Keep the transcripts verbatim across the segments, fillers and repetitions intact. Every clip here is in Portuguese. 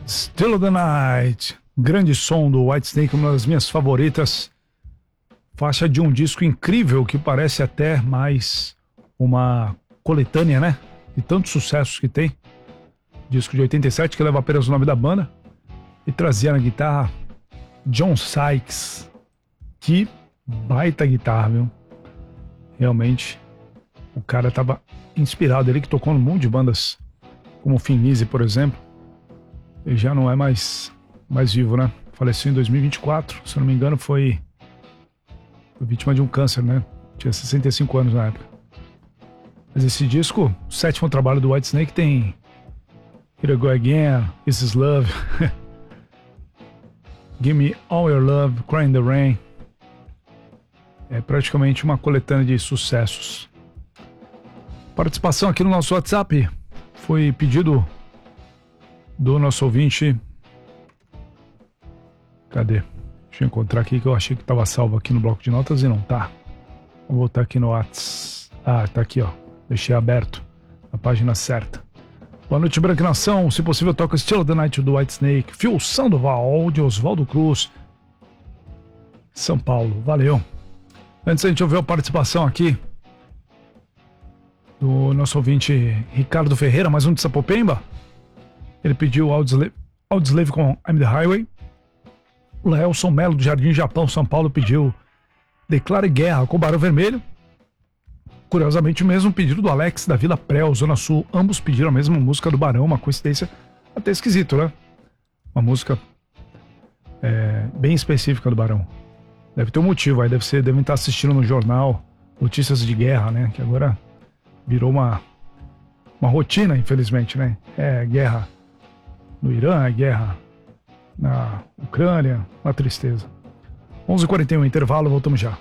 Still of the Night, grande som do Whitesnake, uma das minhas favoritas. Faixa de um disco incrível que parece até mais uma coletânea, né? De tantos sucessos que tem. Disco de oitenta e sete que leva apenas o nome da banda. E trazia na guitarra John Sykes. Que baita guitarra, viu? Realmente, o cara tava inspirado. Ele que tocou no mundo de bandas como Thin Lizzy, por exemplo. Ele já não é mais, mais vivo, né? Faleceu em dois mil e vinte e quatro. Se eu não me engano, foi, foi vítima de um câncer, né? Tinha sessenta e cinco anos na época. Mas esse disco, o sétimo trabalho do Whitesnake, tem Here I Go Again, This Is Love, Give Me All Your Love, Cry in the Rain. É praticamente uma coletânea de sucessos. Participação aqui no nosso WhatsApp foi pedido do nosso ouvinte. Cadê? Deixa eu encontrar aqui que eu achei que estava salvo aqui no bloco de notas e não tá. Vou voltar aqui no WhatsApp. Ah, tá aqui, ó. Deixei aberto na página certa. Boa noite, Branca Nação. Se possível, toca Still of the Night do Whitesnake. Phil Sandoval, de Oswaldo Cruz, São Paulo. Valeu. Antes a gente ouviu a participação aqui do nosso ouvinte Ricardo Ferreira, mais um de Sapopemba. Ele pediu Audioslave, Audioslave com I'm the Highway. O Laelson Melo, do Jardim Japão, São Paulo, pediu Declare Guerra com Barão Vermelho. Curiosamente, o mesmo pedido do Alex, da Vila Prel, Zona Sul. Ambos pediram a mesma música do Barão, uma coincidência até esquisito, né? Uma música é, bem específica do Barão. Deve ter um motivo, aí deve ser, devem estar assistindo no jornal Notícias de Guerra, né? Que agora virou uma, uma rotina, infelizmente, né? É guerra no Irã, é guerra na Ucrânia, uma tristeza. onze e quarenta e um, intervalo, voltamos já.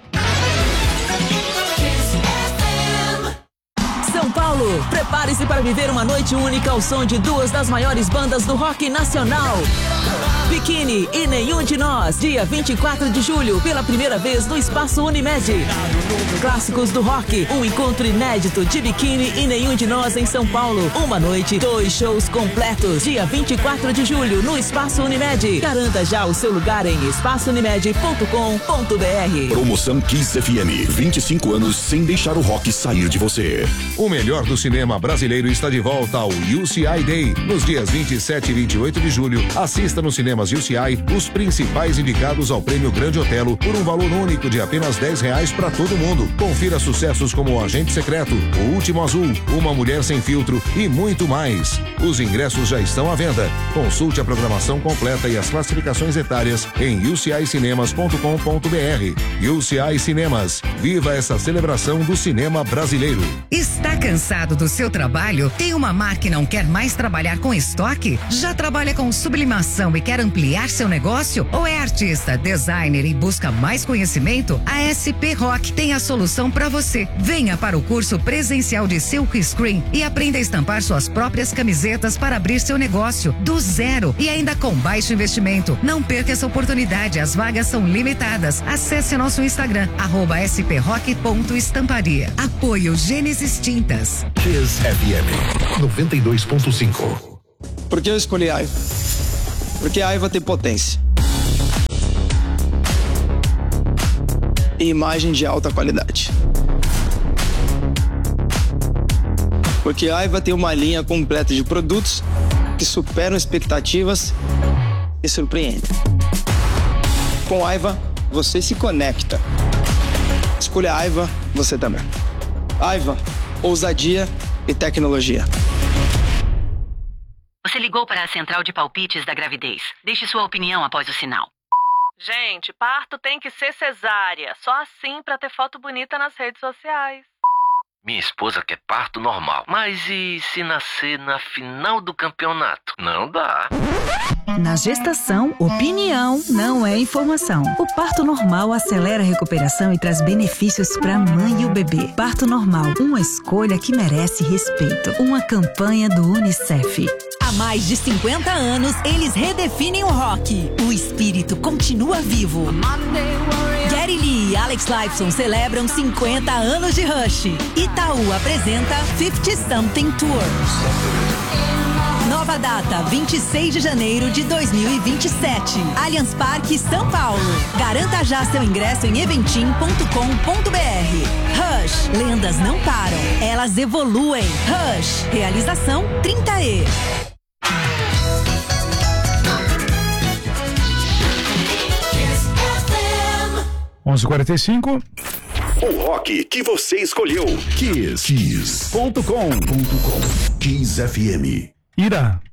São Paulo, prepare-se para viver uma noite única ao som de duas das maiores bandas do rock nacional. Biquíni e Nenhum de Nós, dia vinte e quatro de julho, pela primeira vez no Espaço Unimed. Clássicos do rock, um encontro inédito de Biquíni e Nenhum de Nós em São Paulo. Uma noite, dois shows completos, dia vinte e quatro de julho, no Espaço Unimed. Garanta já o seu lugar em espaço unimed ponto com ponto b r. Promoção Kiss F M, vinte e cinco anos sem deixar o rock sair de você. O melhor do cinema brasileiro está de volta ao U C I Day. Nos dias vinte e sete e vinte e oito de julho, assista nos cinemas U C I os principais indicados ao Prêmio Grande Otelo por um valor único de apenas dez reais para todo mundo. Confira sucessos como O Agente Secreto, O Último Azul, Uma Mulher Sem Filtro e muito mais. Os ingressos já estão à venda. Consulte a programação completa e as classificações etárias em u c i cinemas ponto com ponto b r. U C I Cinemas. Viva essa celebração do cinema brasileiro. Está cansado do seu trabalho? Tem uma marca e não quer mais trabalhar com estoque? Já trabalha com sublimação e quer ampliar seu negócio? Ou é artista, designer e busca mais conhecimento? A S P Rock tem a solução para você. Venha para o curso presencial de Silk Screen e aprenda a estampar suas próprias camisetas para abrir seu negócio do zero e ainda com baixo investimento. Não perca essa oportunidade, as vagas são limitadas. Acesse nosso Instagram, arroba sprock.estamparia. Apoio Gênesis Tintas. Kiss F M noventa e dois ponto cinco. Por que eu escolhi Aiva? Porque a Aiva tem potência e imagem de alta qualidade. Porque a Aiva tem uma linha completa de produtos que superam expectativas e surpreendem. Com a Aiva, você se conecta. Escolha a Aiva, você também. Aiva, ousadia e tecnologia. Você ligou para a central de palpites da gravidez. Deixe sua opinião após o sinal. Gente, parto tem que ser cesárea. Só assim pra ter foto bonita nas redes sociais. Minha esposa quer parto normal. Mas e se nascer na final do campeonato? Não dá. Na gestação, opinião não é informação. O parto normal acelera a recuperação e traz benefícios para a mãe e o bebê. Parto normal, uma escolha que merece respeito. Uma campanha do Unicef. Há mais de cinquenta anos, eles redefinem o rock. O espírito continua vivo. Gary Lee e Alex Lifeson celebram cinquenta anos de Rush. Itaú apresenta cinquenta Something Tour. Nova data, vinte e seis de janeiro de dois mil e vinte e sete. Allianz Parque, São Paulo. Garanta já seu ingresso em eventim ponto com ponto br. Rush, lendas não param, elas evoluem. Rush, realização trinta E. onze e quarenta e cinco. O rock que você escolheu. Kiss. Kiss ponto com. Kiss F M. Ira,